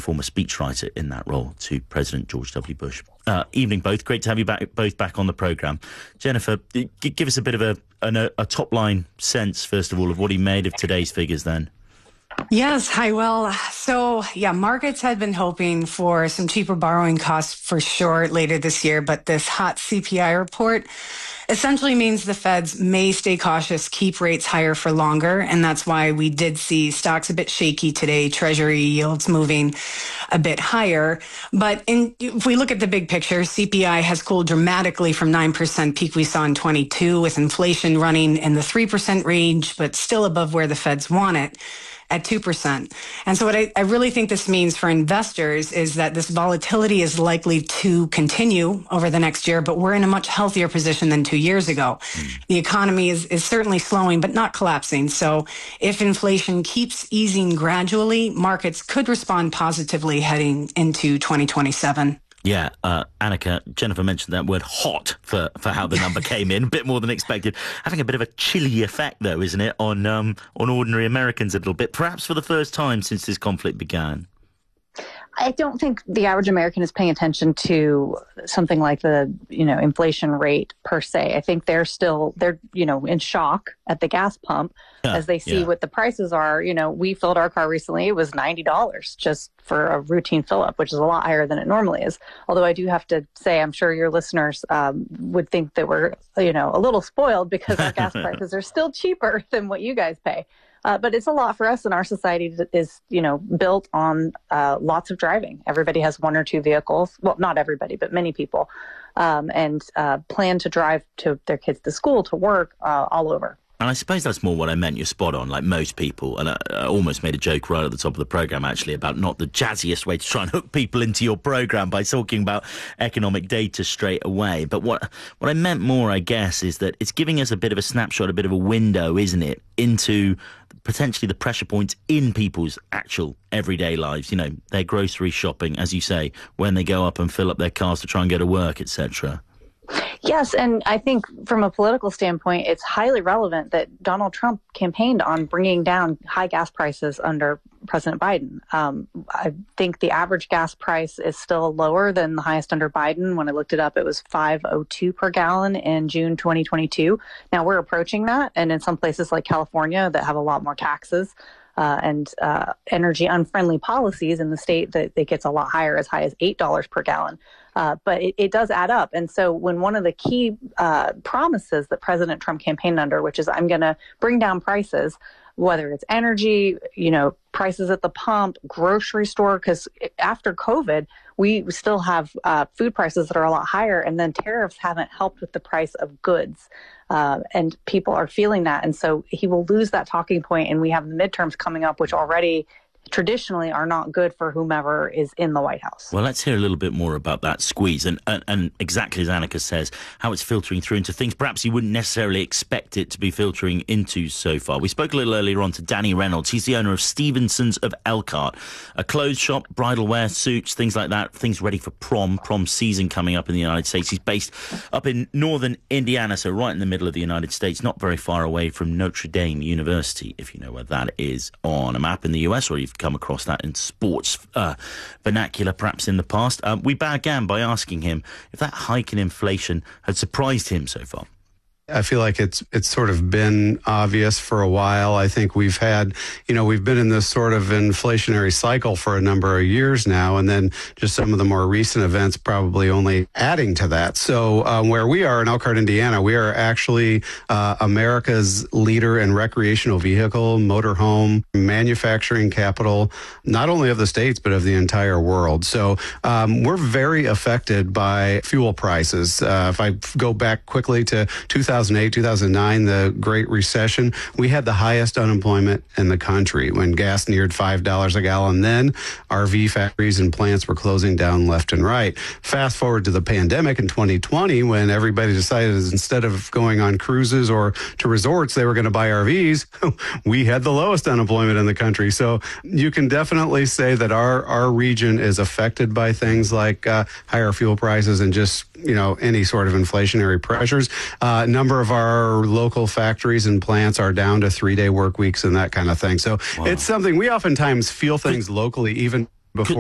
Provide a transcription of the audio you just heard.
former speechwriter in that role to President George W. Bush. Evening, both. Great to have you both back on the programme. Jennifer, give us a bit of a top-line sense, first of all, of what he made of today's figures then. Yes, hi. Well, so yeah, markets had been hoping for some cheaper borrowing costs for sure later this year, but this hot CPI report essentially means the Feds may stay cautious, keep rates higher for longer, and that's why we did see stocks a bit shaky today, Treasury yields moving a bit higher. But if we look at the big picture, CPI has cooled dramatically from 9% peak we saw in 22, with inflation running in the 3% range, but still above where the Feds want it, at 2%. And so what I really think this means for investors is that this volatility is likely to continue over the next year, but we're in a much healthier position than 2 years ago. The economy is certainly slowing, but not collapsing. So if inflation keeps easing gradually, markets could respond positively heading into 2027. Yeah, Annika, Jennifer mentioned that word hot for how the number came in, a bit more than expected. Having a bit of a chilly effect, though, isn't it, on ordinary Americans a little bit, perhaps for the first time since this conflict began? I don't think the average American is paying attention to something like the, inflation rate per se. I think they're in shock at the gas pump as they see what the prices are. We filled our car recently. It was $90 just for a routine fill up, which is a lot higher than it normally is. Although I do have to say, I'm sure your listeners would think that we're, a little spoiled because our gas prices are still cheaper than what you guys pay. But it's a lot for us, and our society that is, built on lots of driving. Everybody has one or two vehicles. Well, not everybody, but many people, and plan to drive their kids to school, to work, all over. And I suppose that's more what I meant. You're spot on, like most people. And I almost made a joke right at the top of the programme, actually, about not the jazziest way to try and hook people into your programme by talking about economic data straight away. But what I meant more, I guess, is that it's giving us a bit of a snapshot, a bit of a window, isn't it, into potentially the pressure points in people's actual everyday lives, their grocery shopping, as you say, when they go up and fill up their cars to try and go to work, etc. Yes, and I think from a political standpoint, it's highly relevant that Donald Trump campaigned on bringing down high gas prices under President Biden. I think the average gas price is still lower than the highest under Biden. When I looked it up, it was $5.02 per gallon in June 2022. Now we're approaching that, and in some places like California that have a lot more taxes and energy unfriendly policies in the state, that it gets a lot higher, as high as $8 per gallon. But it does add up. And so when one of the key promises that President Trump campaigned under, which is I'm going to bring down prices, whether it's energy, prices at the pump, grocery store, because after COVID, we still have food prices that are a lot higher, and then tariffs haven't helped with the price of goods. And people are feeling that. And so he will lose that talking point. And we have the midterms coming up, which already traditionally are not good for whomever is in the White House. Well, let's hear a little bit more about that squeeze and exactly as Annika says, how it's filtering through into things perhaps you wouldn't necessarily expect it to be filtering into so far. We spoke a little earlier on to Danny Reynolds. He's the owner of Stevenson's of Elkhart, a clothes shop, bridal wear, suits, things like that, things ready for prom season coming up in the United States. He's based up in northern Indiana, so right in the middle of the United States, not very far away from Notre Dame University, if you know where that is on a map in the US, or you've come across that in sports vernacular perhaps in the past. We began by asking him if that hike in inflation had surprised him so far. I feel like it's sort of been obvious for a while. I think we've had, we've been in this sort of inflationary cycle for a number of years now, and then just some of the more recent events probably only adding to that. So where we are in Elkhart, Indiana, we are actually America's leader in recreational vehicle, motorhome, manufacturing capital, not only of the states, but of the entire world. So we're very affected by fuel prices. If I go back quickly to 2008, 2009, the Great Recession, we had the highest unemployment in the country when gas neared $5 a gallon. Then RV factories and plants were closing down left and right. Fast forward to the pandemic in 2020, when everybody decided instead of going on cruises or to resorts, they were going to buy RVs. We had the lowest unemployment in the country. So you can definitely say that our region is affected by things like higher fuel prices and just, any sort of inflationary pressures. Number of our local factories and plants are down to 3-day work weeks and that kind of thing. So It's something we oftentimes feel things locally even before